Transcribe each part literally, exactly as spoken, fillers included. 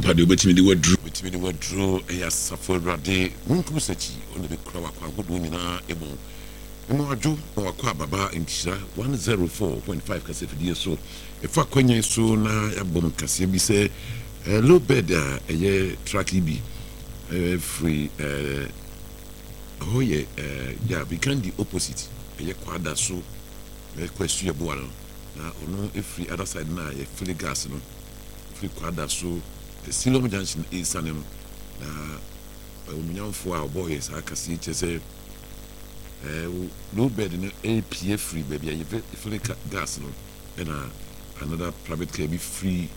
mpade obetimi de wadru obetimi de wadru eya safo rade munkum sachi on be kura wakwa godo nyina emo emo adwo na wakwa baba nkira one oh four point five kasefidie so efa kwanya so na yabom kase bi se low bed a eye track bi free eh oh yeah yeah we can the opposite eye kwada so e kwasu yebo ano na ono e free other side na ye free gas no free kwada so Silom Junction is sanem na umunyamfo a boy is akasi chese eh low bed no A P F free baby you free gas no and another private car be free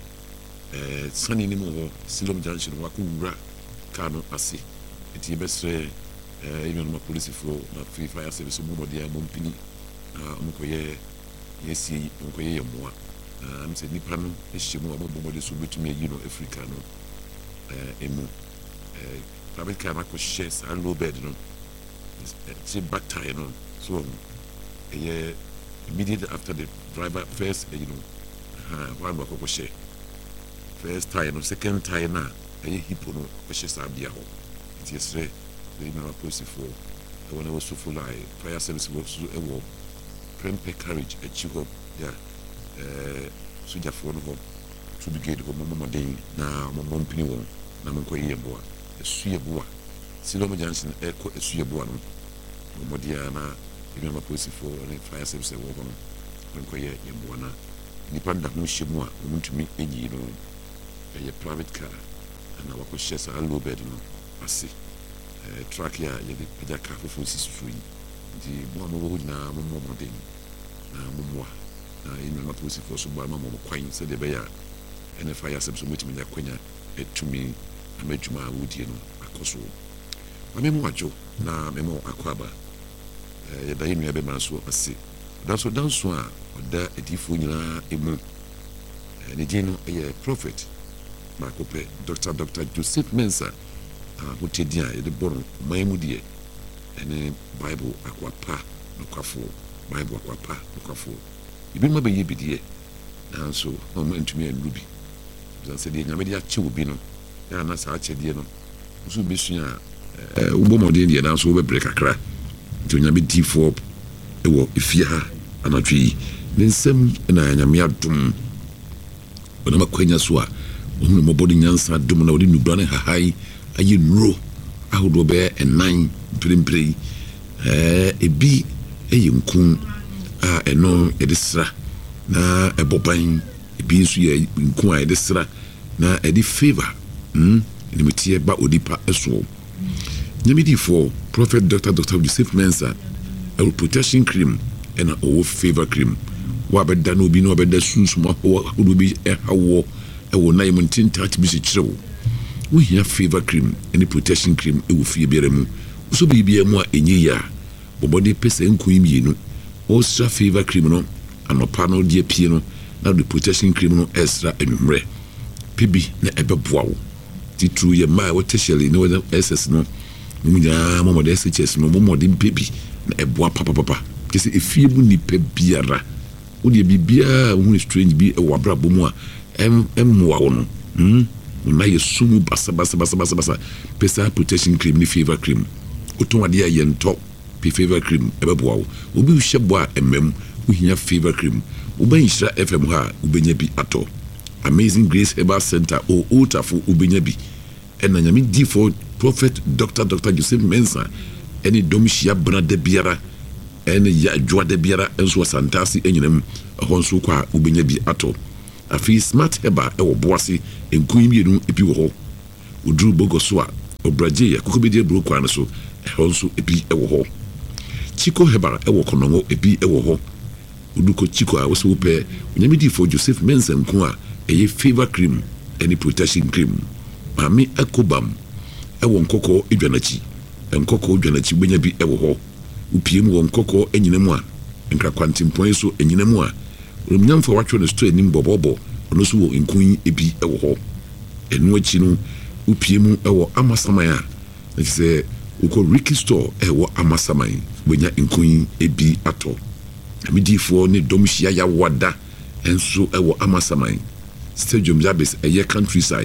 eh sunny ni mo Silom Junction wakura car no ase enti besre eh even my police for na free fire service mo body am mpini na mkoye yesi mkoye yemwa I'm saying nipa no ehyimu abobode so betumi yi no Africa no eh emu eh private car na ko share sa low bed no it's back tire no so eh immediately after the driver first you know uh one ba ko share first tire no second tire na eh hipo no ko share sa bia ho it is re the na police for the one was so full like fire service was so e wo prempe carriage e chigo yeah eh soja for no to be gate ko mama den na mama mpini won na mko yeboa esu yeboa Silom Junction e ko esu yeboa no mama dia na ebe ma police for ni fire service wo ko no mko ye yeboa na ni panda mu shemu a muntumi enyi no e private car na wako shesa low bed no ase eh track ya ye de car for six free di mo mo ho na mama mo den na mama na ina na police for so ba mama mo kwan se de be ya ene fire service mo timi yakwanya etumi amadwuma a wodie no akoso mame mo adwo na me mo akwaba eh da yinu be man so ase da so dan so a oda edifo nyina emu ne din no ye prophet makope Doctor Doctor Joseph Mensah a hotedi a ye de boro man mu die ene Bible akwapa no kwafo Bible akwapa no kwafo ibi ma be ye bidie na so no man tumi anubi zan se de nyame de ache obi no ya na sa ache de no so be sua eh ubo modin de na so be break akra to nyame D four e wo efia ha anatwi ne nsem na nyame adum ona makwanya so a onu mo body nyansa dum na odi nubra ne hahai aye nuro ahodo be enan prempre eh ebi eye nkun a eno edisra na eboban ebi nso ye nkun a edisra na edi favor mm limiti ba odipa eso nyamidi for prophet Doctor Doctor Joseph Mensah a protection cream and a favor cream wa beda no bi no beda sunsuma ho bi e hawo e wo na yimtin tat bi se kirewo wo hia favor cream and protection cream e wo fie biere mu so bi bia mu a enyi ya bobode pese nkun mienu o stra favor cream no anopa no de pie no na the protection cream no extra enumre pibi na ebeboa wo ti true ye ma wo tesheli no S S no mu nya mo de S H S no mo de pibi na eboa papa papa kese efie mu ni pe biara wo de bibia hu strange bi e wabra bomu a em emwa wo no hm na ye sumu basa basa basa basa basa pesa protection cream ni favor cream oton ade ye nto pe favor cream ebeboa wo obi hye bo a emem wo hia favor cream uben Ishra F M ha ubenya bi ato Amazing Grace Herbal Center o Otafo ubenya bi ena nyame D four prophet Doctor Doctor Joseph Mensah eni domishia brada biara eni ya jwa de biara enso santasi enyinam honso kwa ubenya bi ato afi smart herbal e wo boase enkun mienu epi wo ho udru bogoso a obraje ya kokobedie bro kwa no so honso epi e wo ho Chico Herbal e wo konomo epi e wo ho uduko Chico a wo so pe nyamidi for Joseph Mensah nko a eye favor cream any protection cream mami ekobam e wo nkoko edwanachi nkoko edwanachi benya bi e wo ho upiem wo nkoko enyinamu a nkra kwantimpon so enyinamu a rumnyamfo watwo no store nim bobobo ono so wo nkun ebi e wo ho enu achi no upiem e wo amasaman a se uko Ricky store e wo amasaman benya nkun ebi ato amidifo ne domhia ya wada enso e wo amasaman stadium jabes eye countryside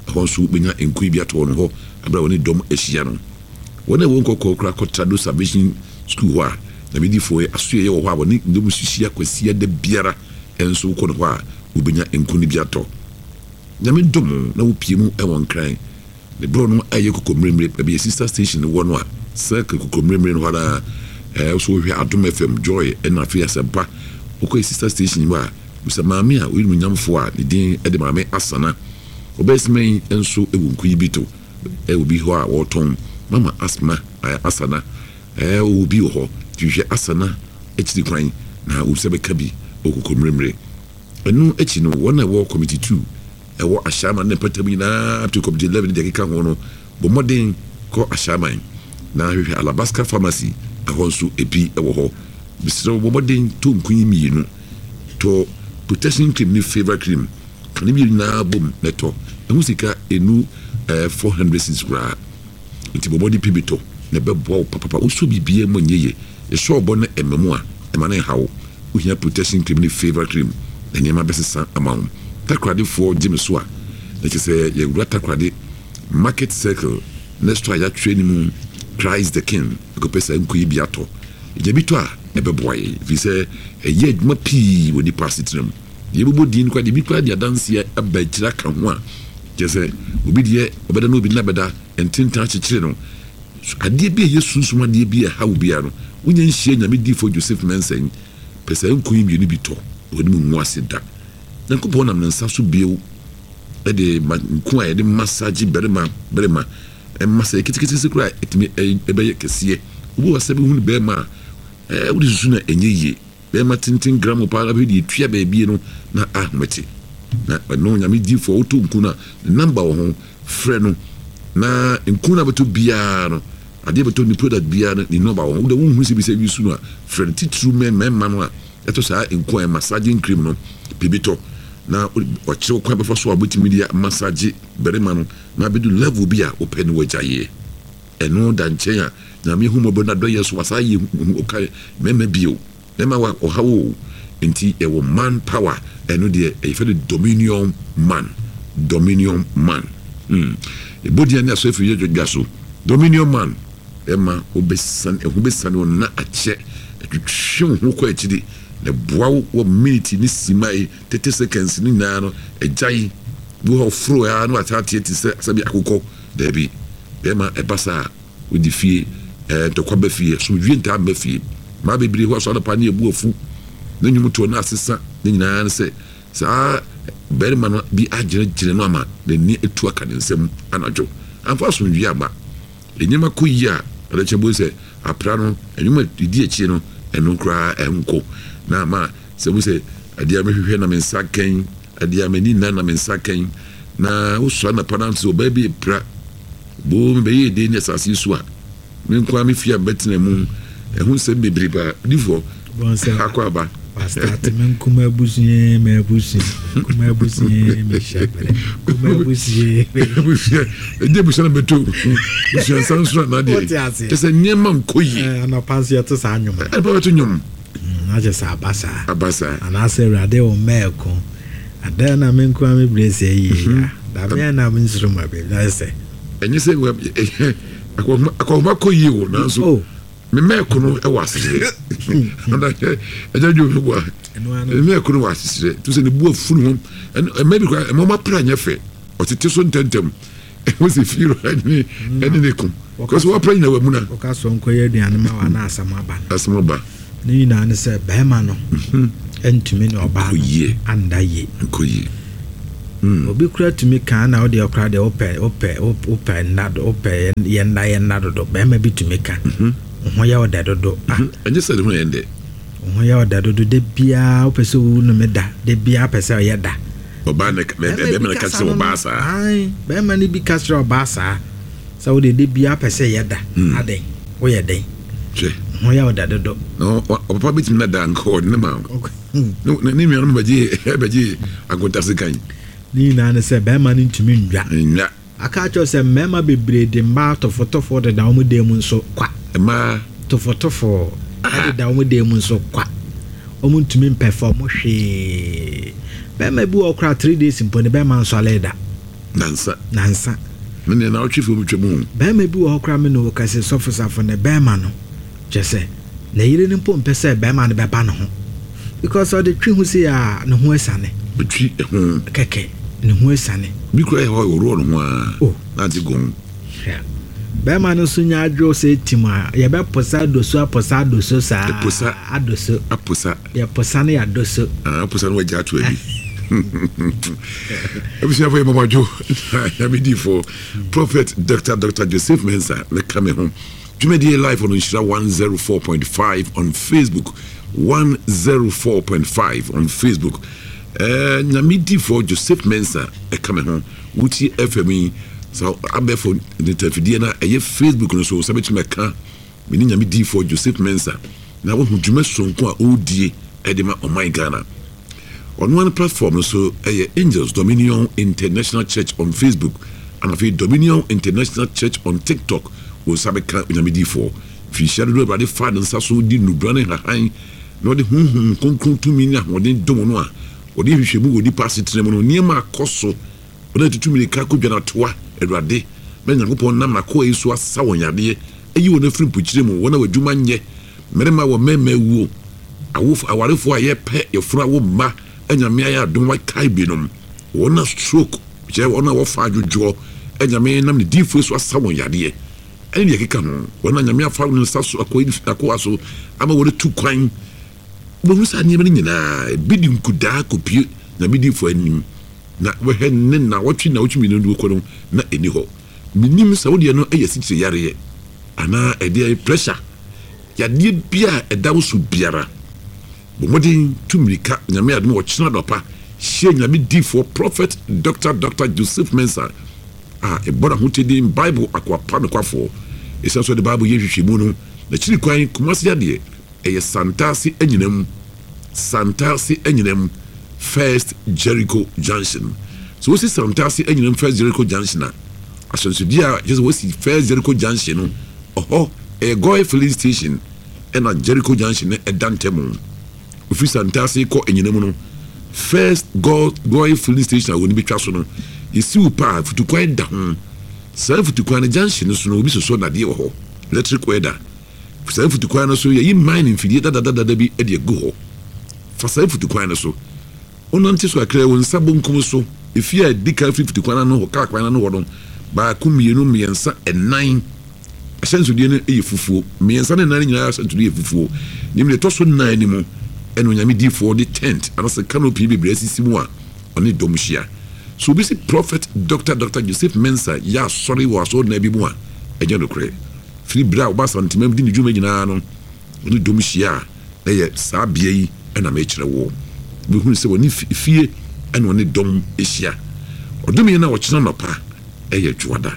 ɛhɔ nso bɛnya nku bi ato no hɔ abra wɔne dɔm ahyia no wɔn a wɔn kɔkɔ kora kɔtra do salvation school hɔ a na medi fo asoɛ yɛ wɔ hɔ a wɔne dɔm susia kwasi da biara ɛnso kɔ no hɔ a wɔbɛnya nku no bi atɔ nyame dɔm na wopie mu ɛwɔ nkran ne bro no ayɛ kokommeremre baabi sister station wɔ no a circle kokommeremre no hɔ na ɛɛ so hwɛ Adom F M Joy ɛna afei asɛmpa wokɔ sister station mu a busa maame a oyɛ munyamfo a ne din ɛde maame Asana obɛsmɛn nso ɛwɔ nku yi bi to ɛwɔ bi hɔ a wɔtɔn mama Asma Asana ɛɛ wɔ bi wɔ hɔ twihwɛ Asana akyiri kwan na wosɛ bɛka bi okokommeremre ɛno akyi no wɔn a ɛwɔ committee two ɛwɔ Ahyɛaman ne pɛtɛm nyinaa to committee eleven de keka ho no bɔ mmɔden kɔ Ahyɛaman na hwehwɛ Alabaska pharmacy ɛhɔ nso ebi ɛwɔ hɔ bisrɛ bɔ mmɔden to nkunyi mmienu to protection cream ne favor cream kan bi nyinaa bom netɔ ɛho sika enu ɛɛ four hundred cedis koraa nti bɔ mmɔden pibi to na bɛboa papapa woso bibie mo nyeye ɛsɔ ɔbɔ ne ɛmɛmu a ɛma ne hawo wohia protection cream ne favor cream na nneɛma bɛsesa ama wo takradefoɔ gye me so a na kyerɛ sɛ yɛwura takrade market circle next to a yɛatwerɛ no mu Christ the King ɛkɔpɛ sɛ nkoyi bi atɔ ɛgya bi tɔ a ɛbɛboa yɛ ɛfiri sɛ ɛyɛ adwuma pii wɔ nipa asetena mu yɛbɛbɔ din kora deɛ bi kora de adanseɛ aba akyira ka ho a kyerɛ sɛ obi deɛ ɔbɛda na obi na bɛda ɛntenta akyekyere no adeɛ bi a ɛyɛ sunsum adeɛ bi a ɛha wo biara no wonya nhyia nyame difo Joseph Mensah pɛ sɛ nkoyi mmienu bi tɔ ɔde mu ngu ase da Nyankopɔn nam ne nsa so bio ɛde nku a yɛde massage berema berema ɛmasa kitikiti se kura ɛtumi ɛbɛyɛ kɛseɛ obi wɔ sɛ bi hu bɛrima ɛɛ wodi susu na ɛnyɛ yie bɛrima tenten gram pa na bɛ de tua baabi no na ahomete na ɛno nyame di fo woto nku na number wɔ ho frɛ no na nku na bɛto biara no adeɛ bɛto ni product biara no ni number wɔ ho woda wo hu sɛ bi sɛ bi su no a frɛ no titru mɛ mɛma no a ɛto saa nku a massaging cream no bibitɔ na ɔkyerɛ kwan bɛfa so a bɛtumi de massage berema no na bɛdu level bi a wopɛ no wagyayeɛ ɛno da nkyɛn a nyame hu mɔbɔ na dɔyɛ so wasa yɛ ɔka mɛma bio mɛma wa ɔhawo nti ɛwɔ man power ɛno deɛ ɛyɛfɛ de dominion man dominion man hmm ɛbɔdeɛ ne aso afiri yɛ dwa so dominion man ɛma wobɛsane ɛho bɛsane wɔ na akyɛ ɛtwitwe ho kɔ akyiri na boa wo minute ni simai thirty seconds ni na no agyae wo ho fro ya no atate ti se sabi akokɔ da bi be ma ebasa wo di fie eh to kwa ba fie so dwi nta ba fie ma bebiri ho so na pa ne ebu afu na nyum to na asesa ne nyina se sa bere ma no bi agire gire no ama na ni etu aka ne nsam anadwo amfa so dwi aba enyima ko yi a ala chebo se apra no enyuma di echi no enu kra enko na ma se bu se adia mehwehwe na mensa kan adia mani na na mensa kan na wo so na pananso baby pra bo me ye de ni asase so a me nkwa me fia betina mu ehun se bebre ba difo akwa ba Bastante men kuma businye me busi kuma businye me shabre kuma businye de busana beto businye sanso na de te se nyema nkoyi ana pansi ato sa anyom e ba beto nyom na je sa abasa abasa ana se rade o meko ada na men kuma me blese yi da me na me nsuru ma be na se enye se akoma akoma koyi o na so me meko no e wasire anda eja jo bo me meko no wasire to se ne bu afunu hom e maybe kwa e mama pra nya fe o tete so ntentem e wo se firo ani ani ne kom because what pra nya wa mu na o ka so nkoye aduane ma wa na asama ba asama ba ni na ne se be ma no entumi ne oba anda ye nkoye obi kura tumi kan na o de okra de ope ope ope nado ope yenda yenda do be ma bi tumi kan ho ya oda dodo ah enye se de ho yende ho ya oda dodo de bia opese wu no meda de bia pese o yeda oba ne be be me ka se oba sa ai be ma ni bi ka se oba sa sa wo de de bia pese yeda aden wo yeden che ho ya oda dodo no opa bit me da nko ne ma no ni mi no baji baji agonta se kan ni na ne se be ma ni ntumi ndwa nya aka cho se mema bebre de mba tofotofo de da omu de mu nso kwa ma tofotofo ade da omu de mu nso kwa omu ntumi perform hwe be ma bi okra three days mpo ne be ma nso aleda nansa nansa mene na otwe fo betwa mu bɛrima bi wɔ hɔ kora me no ka sɛ sɔfo safo ne bɛrima no kyɛ sɛ na yere ne mpo mpɛ sɛ bɛrima no bɛba ne ho because ɔde twi ho sɛ a ne ho asane betwi ho kɛkɛ ne ho asane bi kora yɛ hɔ ɔro no ho a oh na de gon bɛrima no so nya adwo sɛ tim a yɛbɛposa doso aposa doso saa aposa adoso aposa yɛposa ne yɛadoso aposa no wagya ato abi Ebisi afọ yẹ mamajo yamidi for Prophet Doctor Doctor Joseph Mensah ne kame home. Jumedi live on Nhyira one oh four point five on Facebook, one oh four point five on Facebook. Eh yamidi for Joseph Mensah e kame home. Wuti F M so abe for the tafidie na eye Facebook no so sabeti meka me ni yamidi for Joseph Mensah. Na wo dwuma sonko a odie e de ma Oman Ghana. On one platform, so uh, Angels Dominion International Church on Facebook and a Dominion International Church on TikTok will Sabeka Unamidi for. If you share the body, father and Sasso did Nubrane Hahai, no the hum hum conclude two million, or then Domonoa, or if you should be pass it to them near my coso, or then to two million Kaku Janatua, a rade, men upon Namako is was Sawanya, and you on a free pitch them one hour Jumanye, Merema were men may woo. A wolf, a wife for a year pet your flower ma. Enya me ya don wa kai binom wona stroke je wona wo fa adwojo enya me nam ne difo so asawon yade eni de keka no wona nya me afa no saso akoyi akowa so ama wo tu kwan bo musa ni me nyina bidi nkuda kopie na bidi fo anim na we he ne na wotwi na wotwi mi no du ko no na eni ho minim sa wo de no eya sikire yare ana e de pressure yade bia e dawo so biara Bomodin tumrika nyame adum wo china dopa hye nyame di for Prophet Doctor Doctor Joseph Mensah ah e bora hotedin Bible akwapa no kwafo esa so de Bible yehwehwemu no na chiri kwan kumase ade e Santasi anyinam Santasi anyinam First Jericho Junction so we see Santasi anyinam First Jericho Junction na asonso dia just we see First Jericho Junction no oho e Goy filling station e na Jericho Junction e dantemu Office Santasi ko enyinemu no First God Goy filling station woni betwa so no yesi upa futukwan da ho sa futukwan junction so no obi so so na de ho electric weather sa futukwan no so yi mining fidie da da da da bi e de go ho fa sa futukwan no so onante so akra won sabonkum so efia dika futukwan no ho ka kwan no ho no ba kumienu miensa enan asenso die no e fufuo miensa ne nan nyina asenso die fufuo nimle to so nan ni mu eno nyame di for the tent and as a canopy be blessed mu a oni domhia so be see Prophet Doctor Doctor Joseph Mensah ya sorry was so na bi mu a eje no kre free bra oba santimam di ni dwuma nyina no oni domhia na ye sa bia yi na me kire wo be hu se woni fie eno oni dom ehia odomi na wo kina no pa eye dwada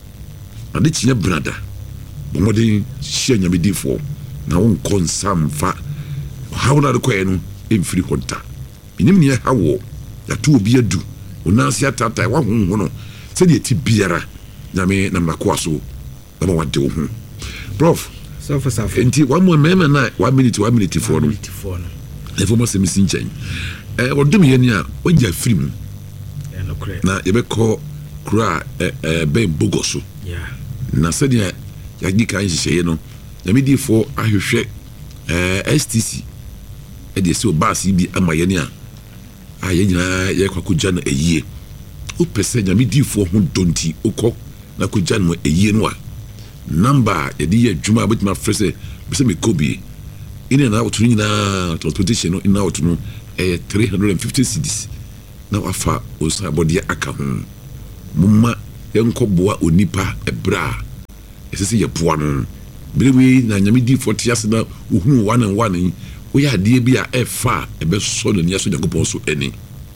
ade tinya brada bomodin hia nyame di for na won konsam fa how na rekɔ no emfiri konta minim ne hawo ya to obi adu onansi atata wa honho no se de ti biara na me na mako aso na ma wade wo ho prof so for safo enti one more mema na one minute one minute for no for no e fo mo se mi sinchen eh odum ye ni a wagya film e no kre na ye be ko kura eh ben bogoso yeah na se de ya gi kan hye no na me di for ahwehwe eh S T C de so baasi bi amayene a aye nyina ye kwakogya na eyie o pese nyame difo ho donti okọ na kogya no eyie no a number ye di adwuma betima frese bese me kobi ine na otu nyina transportation no ina otu no eh three hundred fifty cedis na wafa osa body aka ho mumma ye nkoboa onipa ebra esese ye boa no brewe na nyame difo tiase na ohunu one and one we are die bia e fa e be so no nia so Yakobon so eni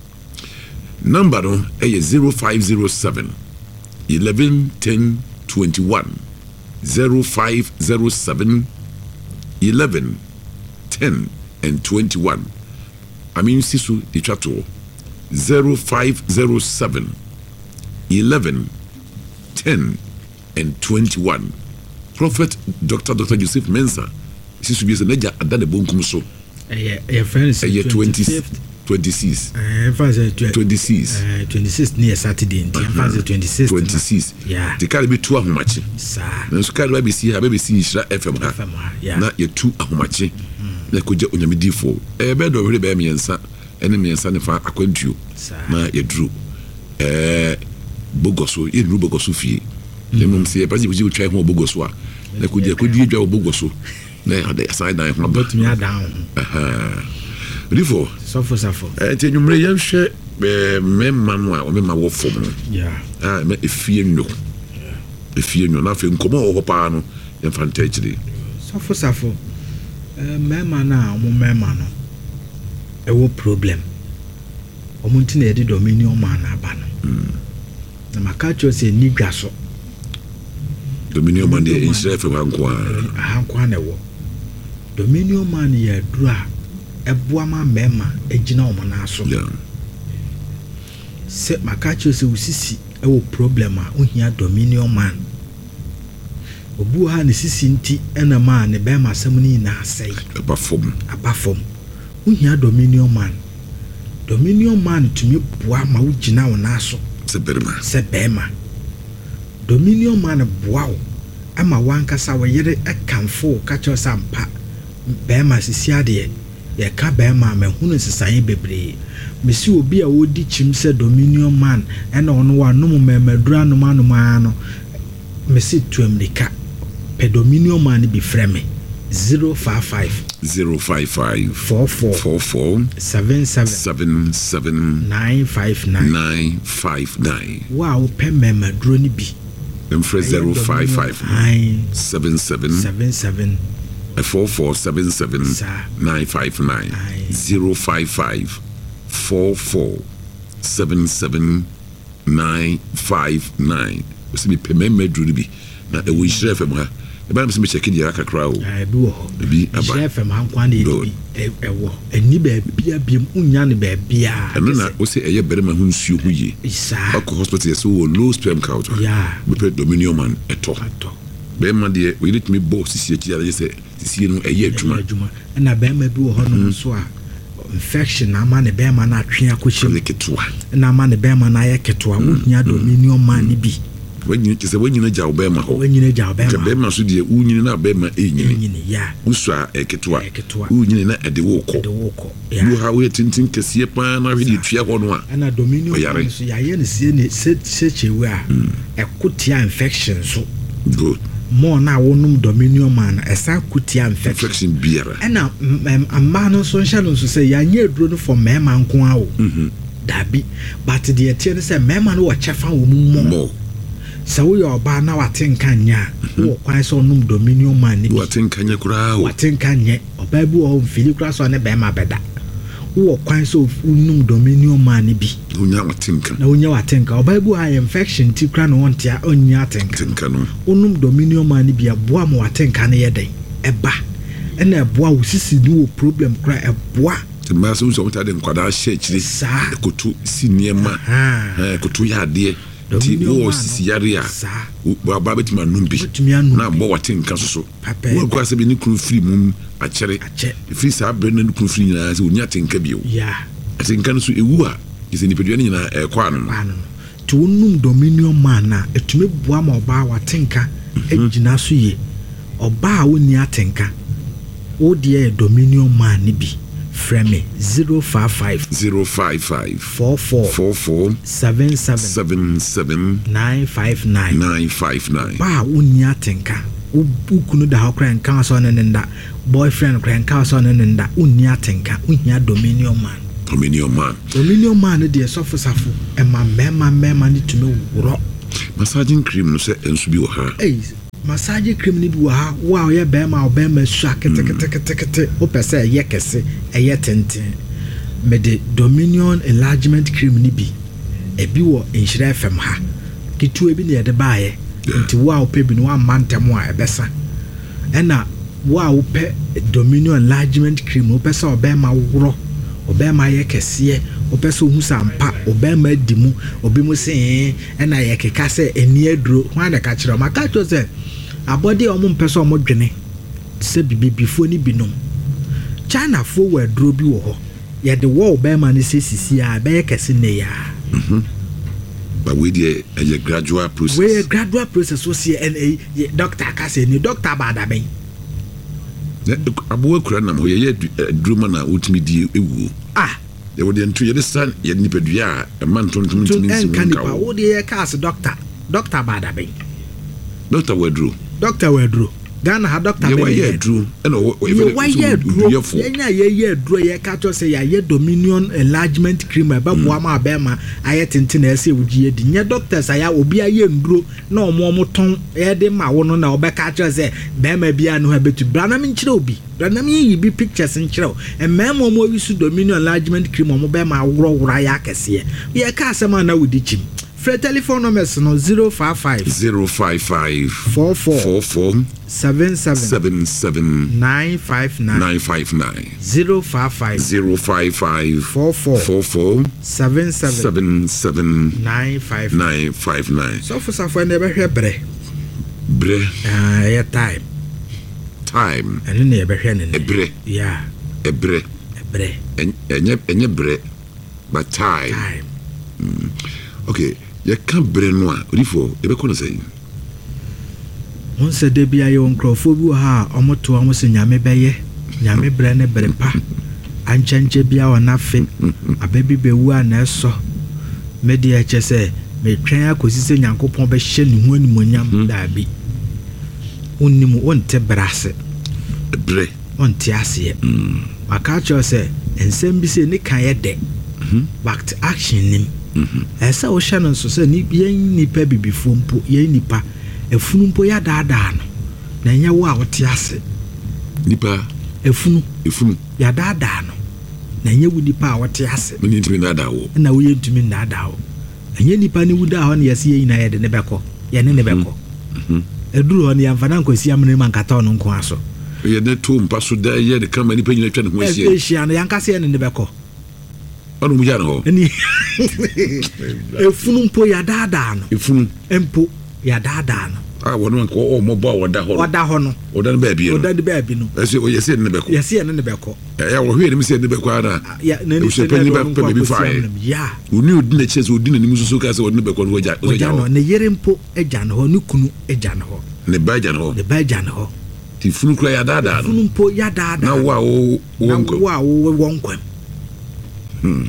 number no e zero five zero seven eleven ten twenty-one zero five zero seven eleven ten and twenty-one I mean sisu di chato zero five zero seven eleven ten and twenty-one Prophet Doctor Doctor Joseph Mensah sisu bi se naja adane bonkum so eh eh friends twenty-fifth twenty-six eh fancy twenty-six eh twenty-six near Saturday nti fancy twenty-six twenty-six yeah the car be two ahomachi sa na so car be see ha be see Nhyira F M ha yeah na ye two ahomachi na koja onyamedifo eh be do hwe be miensa ene miensa ne fa akwantuo na ye dru eh bogoso ye dru bogoso fie le mum se pasi buji utwa ho bogoso a na koja kodi dwa bogoso na ade aside na ho but me down aha Rifo sofo safo eh te nwumre ye hwe me manu a o me ma wo fom no yeah ah me efie nwo efie nwo na fe nkomo wo pa no ye fanta chiri sofo safo eh me ma na mo me ma no e wo problem o mo nti na e di dominion ma na ba no na maka cho se ni dwa so dominion man de Nhyira F M anko a anko na wo dominion man ye dura eboa ma mema egina o na so yeah se makacho se usisi e wo problem a ohia dominion man obu ha ne sisi nti ena ma ne be ma sam ni na asai abafom abafom ohia dominion man dominion man tumi boa ma wo gina o na so se berma se bema dominion man boa wo ama wankasa wo yere ekanfo kacho sampa bema sisi ade ye ka be ma me hunu sesaye bebre mesi obi a wodi chim se dominion man ena ono wa no memadura no manu ma no mesi tuamrika pe dominion man bi freme zero five five zero five five four four four four seven seven seven seven nine five nine nine five nine wow pe memadura ni bi em fresh zero five five seven seven seven seven four four seven seven nine five nine zero five five four four seven seven nine five nine. What's me pay me medru bi na e wo Nhyira F M ha e ba me se check di akakra o e bi wo ho bi aba Nhyira F M ha kwa na e bi e wo eni ba bia bia unya ne ba bia e no na wo se eye berema hu nsuo hu ye isa akọ hospital so wo low sperm count yeah we pay dominion man eto ato be ma de we let me boss sisi ati ya say sisi no eye adwuma adwuma na be ma bi wo ho no so a infection na ma ne be ma na atwe akohyem ketwa na ma ne be ma na ye ketwa unya dominion man ni bi wanyina kise wanyina ja obema ho wanyina ja obema obema so de unyina na obema enyini enyini ya usua eketwa unyina na ede woko ede woko you ha we tintin kese pa na hwe de tua ho no a na dominion so ya ye ne sie ne sechewe a ekotia infection so good mo na wonum dominion man esa kutia infection infection biara ena amma no so nhyalo nso se ya nya eduro no for mema nko a o mhm dabi but the etie ne se mema no wo chefa wo mu mo sa wo yoba na watenka nya wo kwan so num dominion man ni watenka nya kura o watenka nya oba bi o mfili kura so ne be ma beda wo kwan so num dominion man ni bi onya watenka na onya watenka oba bi ha infection ti kura no wontia onya atenka tenka no onum dominion man ni bi aboa mo watenka ne yeden eba ena eboa wo sisi ni wo problem kura eboa te ma so so mutade nkwada hye chiri ekotu siniema eh ekotu ya ade ti wo sisi yare a wo ba betima numbi na bo watenka so so wo kwa se bi ni kru free mum a chere free sa be na kru free na se onya tenka bio ya atenka no so ewu a ise ni pedua ni na e kwa no ti wonum dominion man na etume boa ma oba watenka ejina so ye oba a woni atenka wo de dominion man ni bi frame zero five five zero five five four four four four seven seven seven seven nine five nine nine five nine. Ba woni atenka ukunu da hokran kan so ne nda boyfriend kran kan so ne nda woni atenka uhia dominion man dominion man dominion man de sofo safo e ma mema mema ni tume wuro massaging cream no se ensu bi wo ha eh massage cream ni bi wo ha wa ye be ma obe ma su akete kete kete kete o pese ye kese eye tenten me de dominion enlargement cream ni bi e bi wo Nhyira F M ha kitu e bi ne de baaye nti wa o pe bi no amantem a ebesa ena wa o pe dominion enlargement cream o pese obe ma woro obe ma ye kese o pese hu sampa obe ma dimu obi mu se ena ye keka se eni aduro hwan na ka kire o maka to se abode o mu pese o mo dwene se bibibifo ni binom China fo wa aduro bi wo ho yɛ de wɔ bɛrima ne sɛ sisi a bɛyɛ kɛse ne ya mhm but we dey a gradual process we a gradual process so see and doctor ka say ni doctor ba da ben abo akura nam ho ye druma na wotumi di ewu ah ye wo de ntu ye de san ye nipadua a man tontom ntumi nsi nka wo de ye ka as doctor doctor ba da ben doctor wedru doctor wedru Ghana ha doctor be ye dru and we ye dru yenya ye ye dru ye ka to say ye Dominion enlargement cream ba boa ma ba ma aye tenten na ese wuji edi nye doctors aya obi aye ndro na omo omo ton ye de ma wo no na obeka to say be ma bia no ha betu brana mi nkire obi brana mi yi bi pictures nkire e ma ma omo wi su Dominion enlargement cream omo be ma woro woro ya kese ye ka asema na wudi chim Fred telephone numbers no zero five five zero five five four four four four seven seven seven seven nine five nine nine five nine zero five five zero five five four four four four seven seven seven seven nine five nine five nine. So for some friend never hear bre bre ah yeah time time and never hear ne bre yeah e bre e bre enye enye bre but time time mm. Okay. You can't bring one. Rifo, you be kono say. Won se de bia ye onkrofo bi ha omoto omo se nyame beye nyame bre ne bre pa anchanche bia wona fe ababi bewu ana eso media eche se me twen akosi se nyankopon be hye ne hu animonyam da bi onnim wonte brase bre wonte ase maka cho se ensem bi se ne kan ye de back to action nim mhm esa o hye no so se ni yen nipa bibifo mpo yen nipa efunu mpo ya daada no na nya wo a wote ase nipa efunu efunu ya daada no na nya wo nipa a wote ase me ntimi daada wo na wo ye ntimi daada wo anya nipa ni wuda ho na yesi ye ina ye de ne beko ye ne ne beko mhm eduru ho na ya mfana nkwasi amene mankata no nko aso ye ne to mpa so da ye de kama nipa nyina twa ne ho asie ehia no yankase ye ne ne beko onu mu ya no ni efunu mpo ya daada no efunu empo ya daada no ah wono nko o mo bo woda ho woda ho no woda ne ba bi no woda de ba bi no ese o yesi ne beko yesi ne ne beko ya wo hwe ne mi se ne beko ara ya ne ne se ne beko be bi fa ya oni odi na chese odi na nimu so ka se woda ne beko no ja o ja no ne yere mpo eja no ho ne kunu eja no ho ne ba ja no ho ne ba ja no ho ti funu kra ya daada no funu mpo ya daada na wa o wonko wa o wonko Hmm.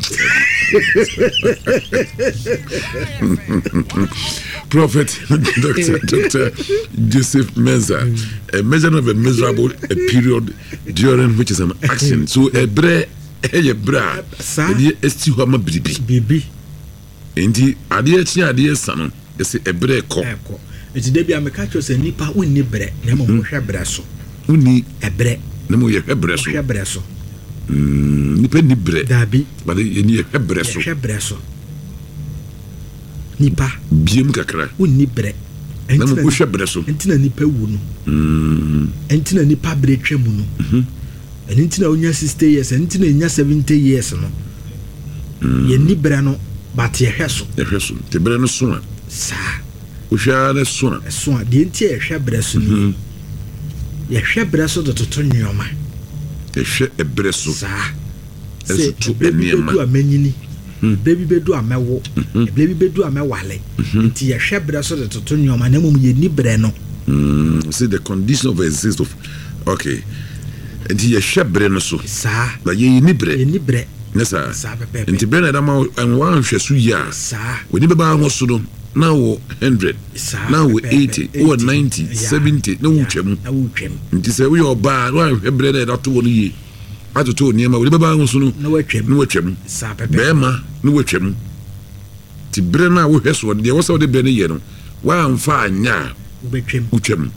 Prophet Doctor Doctor Joseph Menza, a measure of a miserable a period during which is an action. So a bre a bra, a esti hama bibi bibi. Indeed, adia chi adia sanon. Yes, a bre ko. It's debi amekacho se nipa unni bre. Nemo mo hwe bre so. Unni e bre. Nemo ye hwe bre so. Hwe bre so. Mm, nipa ni bre dabi ba de ni hebre so hebre so nipa biem kakra woni bre na mo hebre so entina nipa wu no mm entina nipa bre twemu no mhm entina onya sixty years entina nya seventy years no mm. ye ni bre no but ye hwe so ye hwe so te bre no so sa o hwa na so na so de enti ye hwe bre so ni ye hwe bre so de toto nyoma ehwe ebreso sa se to eniema do amanyini baby bedu amewo baby bedu amewale nti ye hwe breso de toto nyoma na mum ye ni bre no mm see the condition of exist of okay nti ye hwe bre no so sa na ye ni bre ye ni bre nesa nti bre na da ma enwa hwe so ya sa woni be ba ho so no now one hundred now eighty or ninety seventy no wutwem na wutwem nti se we oba wa hebre na da to woni yi atoto niema we baba ho so no na watwem na watwem sa pepe be ma na watwem ti bre na wo hweso de wo se wo de bre ne ye no wa amfa anya ubetwem utwem